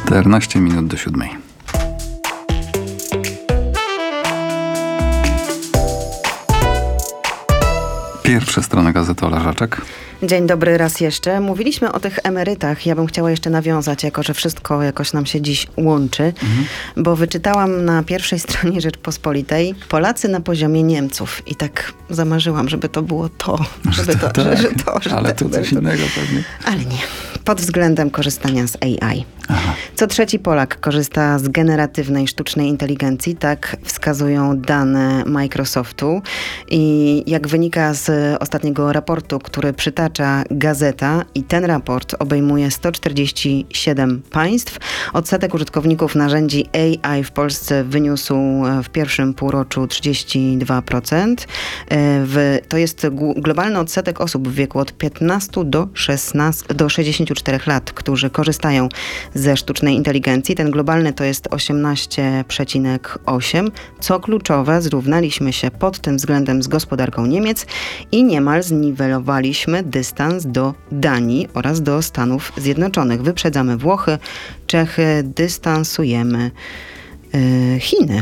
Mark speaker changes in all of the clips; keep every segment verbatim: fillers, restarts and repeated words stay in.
Speaker 1: czternaście minut do siódmej. Pierwsza strona gazety Ola Żaczek.
Speaker 2: Dzień dobry raz jeszcze. Mówiliśmy o tych emerytach. Ja bym chciała jeszcze nawiązać, jako że wszystko jakoś nam się dziś łączy, mhm. bo wyczytałam na pierwszej stronie Rzeczpospolitej Polacy na poziomie Niemców. I tak zamarzyłam, żeby to było to. Żeby to,
Speaker 1: tak,
Speaker 2: że, że to że
Speaker 1: ale to coś to. innego pewnie.
Speaker 2: Ale nie. Pod względem korzystania z A I.
Speaker 1: Aha.
Speaker 2: Co trzeci Polak korzysta z generatywnej sztucznej inteligencji, tak wskazują dane Microsoftu. I jak wynika z ostatniego raportu, który przytacza Gazeta, i ten raport obejmuje sto czterdzieści siedem państw, odsetek użytkowników narzędzi A I w Polsce wyniósł w pierwszym półroczu trzydzieści dwa procent. W, to jest globalny odsetek osób w wieku od piętnastu do szesnastu do sześćdziesięciu czterech lat, którzy korzystają ze sztucznej inteligencji. Ten globalny to jest osiemnaście przecinek osiem. Co kluczowe, zrównaliśmy się pod tym względem z gospodarką Niemiec i niemal zniwelowaliśmy dystans do Danii oraz do Stanów Zjednoczonych. Wyprzedzamy Włochy, Czechy, dystansujemy yy, Chiny.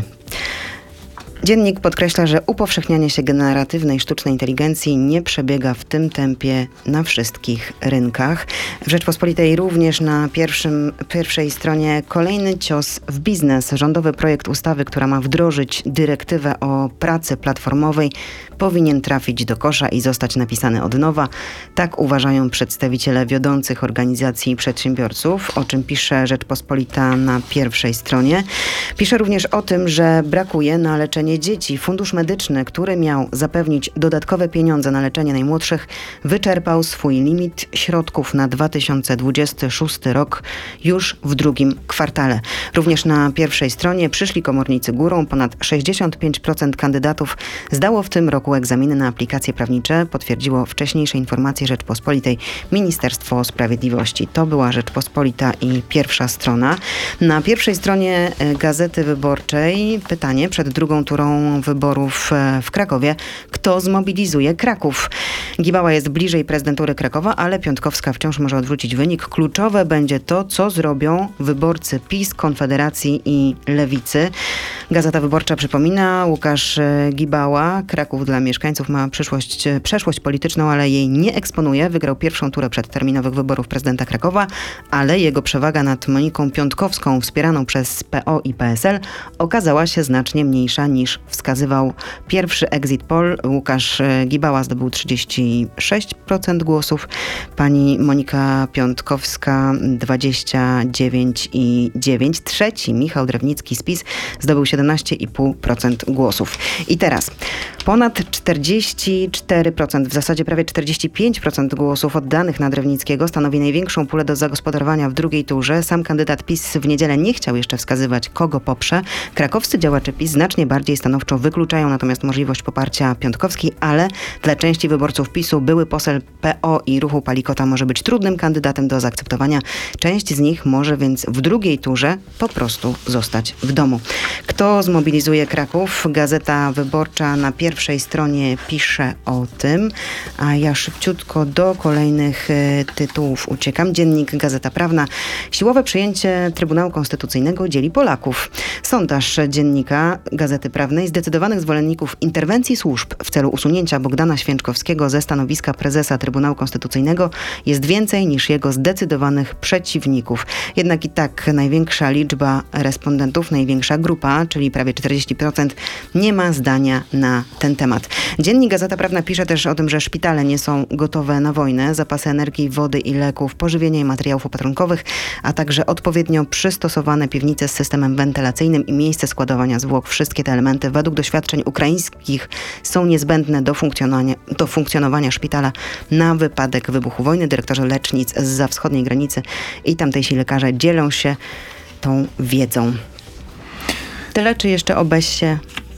Speaker 2: Dziennik podkreśla, że upowszechnianie się generatywnej sztucznej inteligencji nie przebiega w tym tempie na wszystkich rynkach. W Rzeczpospolitej również na pierwszym, pierwszej stronie kolejny cios w biznes. Rządowy projekt ustawy, która ma wdrożyć dyrektywę o pracy platformowej, powinien trafić do kosza i zostać napisany od nowa. Tak uważają przedstawiciele wiodących organizacji i przedsiębiorców, o czym pisze Rzeczpospolita na pierwszej stronie. Pisze również o tym, że brakuje na leczenie dzieci. Fundusz Medyczny, który miał zapewnić dodatkowe pieniądze na leczenie najmłodszych, wyczerpał swój limit środków na dwa tysiące dwudziesty szósty rok już w drugim kwartale. Również na pierwszej stronie przyszli komornicy górą. Ponad sześćdziesiąt pięć procent kandydatów zdało w tym roku egzaminy na aplikacje prawnicze, potwierdziło wcześniejsze informacje Rzeczpospolitej Ministerstwo Sprawiedliwości. To była Rzeczpospolita i pierwsza strona. Na pierwszej stronie Gazety Wyborczej pytanie przed drugą turą wyborów w Krakowie. Kto zmobilizuje Kraków? Gibała jest bliżej prezydentury Krakowa, ale Piontkowska wciąż może odwrócić wynik. Kluczowe będzie to, co zrobią wyborcy PiS, Konfederacji i Lewicy. Gazeta Wyborcza przypomina, Łukasz Gibała, Kraków dla mieszkańców ma przyszłość, przeszłość polityczną, ale jej nie eksponuje. Wygrał pierwszą turę przedterminowych wyborów prezydenta Krakowa, ale jego przewaga nad Moniką Piontkowską, wspieraną przez P O i P S L, okazała się znacznie mniejsza niż wskazywał pierwszy exit poll. Łukasz Gibała zdobył trzydzieści sześć procent głosów, pani Monika Piontkowska dwadzieścia dziewięć i dziewięć procent. Trzeci, Michał Drewnicki z PiS, zdobył siedemnaście i pół procent głosów. I teraz ponad czterdzieści cztery procent, w zasadzie prawie czterdzieści pięć procent głosów oddanych na Drewnickiego stanowi największą pulę do zagospodarowania w drugiej turze. Sam kandydat PiS w niedzielę nie chciał jeszcze wskazywać, kogo poprze. Krakowscy działacze PiS znacznie bardziej stanowczo wykluczają natomiast możliwość poparcia Piontkowskiej, ale dla części wyborców PiSu były poseł P O i Ruchu Palikota może być trudnym kandydatem do zaakceptowania. Część z nich może więc w drugiej turze po prostu zostać w domu. Kto zmobilizuje Kraków? Gazeta Wyborcza na pierwszej stronie pisze o tym, a ja szybciutko do kolejnych y, tytułów uciekam. Dziennik Gazeta Prawna. Siłowe przyjęcie Trybunału Konstytucyjnego dzieli Polaków. Sondaż dziennika Gazety Prawnej zdecydowanych zwolenników interwencji służb w celu usunięcia Bogdana Święczkowskiego ze stanowiska prezesa Trybunału Konstytucyjnego jest więcej niż jego zdecydowanych przeciwników. Jednak i tak największa liczba respondentów, największa grupa, czyli prawie czterdzieści procent, nie ma zdania na ten temat. Dziennik Gazeta Prawna pisze też o tym, że szpitale nie są gotowe na wojnę. Zapasy energii, wody i leków, pożywienia i materiałów opatrunkowych, a także odpowiednio przystosowane piwnice z systemem wentylacyjnym i miejsce składowania zwłok. Wszystkie te elementy według doświadczeń ukraińskich są niezbędne do funkcjonowania, do funkcjonowania szpitala na wypadek wybuchu wojny. Dyrektorzy lecznic zza wschodniej granicy i tamtejsi lekarze dzielą się tą wiedzą. Tyle, czy jeszcze o Bessie?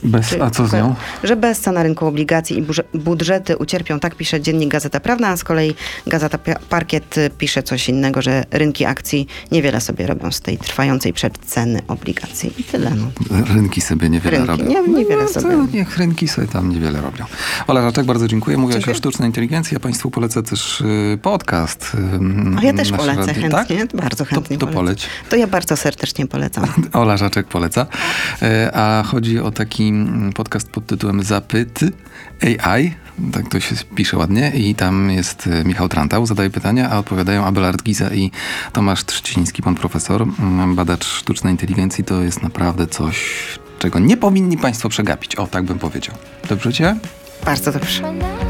Speaker 1: Bez,
Speaker 2: Czy-
Speaker 1: a co z nią?
Speaker 2: Że bezca na rynku obligacji i burze- budżety ucierpią, tak pisze dziennik Gazeta Prawna, a z kolei Gazeta Pi- Parkiet y, pisze coś innego, że rynki akcji niewiele sobie robią z tej trwającej przedceny obligacji. I tyle. No.
Speaker 1: Rynki sobie niewiele
Speaker 2: Rynki,
Speaker 1: robią.
Speaker 2: nie- niewiele
Speaker 1: no,
Speaker 2: sobie.
Speaker 1: To niech rynki sobie tam niewiele robią. Ola Raczek, bardzo dziękuję. Mówiłaś
Speaker 2: Dziękuję.
Speaker 1: o sztucznej inteligencji. Ja Państwu polecę też y, podcast. Y,
Speaker 2: A ja też
Speaker 1: nasz
Speaker 2: polecę
Speaker 1: radio-
Speaker 2: chętnie,
Speaker 1: Tak?
Speaker 2: bardzo chętnie
Speaker 1: To, to
Speaker 2: polecę.
Speaker 1: poleć.
Speaker 2: To ja bardzo serdecznie polecam.
Speaker 1: Ola Raczek poleca. E, A chodzi o taki mm, podcast pod tytułem Zapyt A I. Tak to się pisze ładnie. I tam jest e, Michał Trantał, zadaje pytania, a odpowiadają Abelard Giza i Tomasz Trzciński, pan profesor, mm, badacz sztucznej inteligencji. To jest naprawdę coś, czego nie powinni Państwo przegapić. O, tak bym powiedział. Dobrze Cię?
Speaker 2: Bardzo dobrze.